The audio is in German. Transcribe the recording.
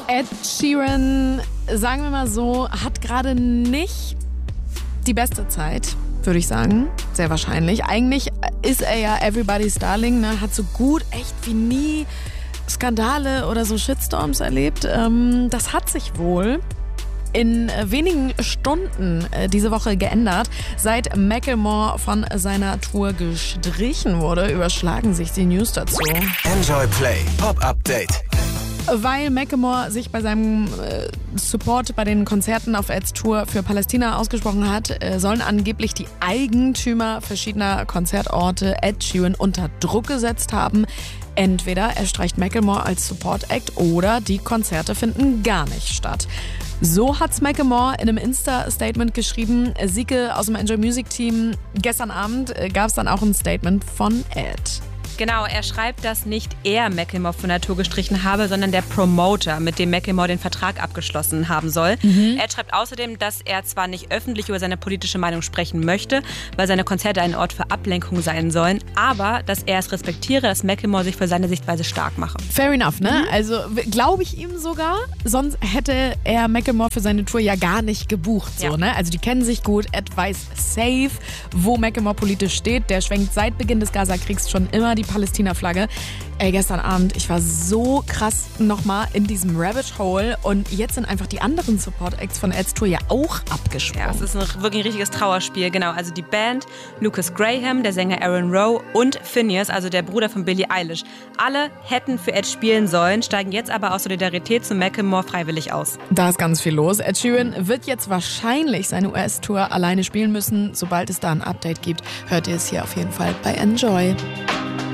Ed Sheeran, sagen wir mal so, hat gerade nicht die beste Zeit, würde ich sagen. Sehr wahrscheinlich. Eigentlich ist er ja Everybody's Darling, ne? Hat so gut echt wie nie Skandale oder so Shitstorms erlebt. Das hat sich wohl in wenigen Stunden diese Woche geändert. Seit Macklemore von seiner Tour gestrichen wurde, überschlagen sich die News dazu. Enjoy Play Pop Update. Weil Macklemore sich bei seinem Support bei den Konzerten auf Eds Tour für Palästina ausgesprochen hat, sollen angeblich die Eigentümer verschiedener Konzertorte Ed Sheeran unter Druck gesetzt haben. Entweder er streicht Macklemore als Support-Act oder die Konzerte finden gar nicht statt. So hat's Macklemore in einem Insta-Statement geschrieben. Sieke aus dem Enjoy Music Team. Gestern Abend gab es dann auch ein Statement von Ed. Genau, er schreibt, dass nicht er Macklemore von der Tour gestrichen habe, sondern der Promoter, mit dem Macklemore den Vertrag abgeschlossen haben soll. Er schreibt außerdem, dass er zwar nicht öffentlich über seine politische Meinung sprechen möchte, weil seine Konzerte ein Ort für Ablenkung sein sollen, aber dass er es respektiere, dass Macklemore sich für seine Sichtweise stark mache. Fair enough, ne? Also glaube ich ihm sogar. Sonst hätte er Macklemore für seine Tour ja gar nicht gebucht. So, Ja. ne? Also die kennen sich gut. Ed weiß safe, wo Macklemore politisch steht. Der schwenkt seit Beginn des Gaza-Kriegs schon immer die Palästina-Flagge. Ey, gestern Abend, ich war so krass nochmal in diesem Rabbit Hole und jetzt sind einfach die anderen Support-Acts von Eds Tour ja auch abgesprungen. Ja, es ist wirklich ein richtiges Trauerspiel, genau. Also die Band, Lucas Graham, der Sänger Aaron Rowe und Finneas, also der Bruder von Billie Eilish. Alle hätten für Ed spielen sollen, steigen jetzt aber aus Solidarität zu Macklemore freiwillig aus. Da ist ganz viel los. Ed Sheeran wird jetzt wahrscheinlich seine US-Tour alleine spielen müssen. Sobald es da ein Update gibt, hört ihr es hier auf jeden Fall bei Enjoy.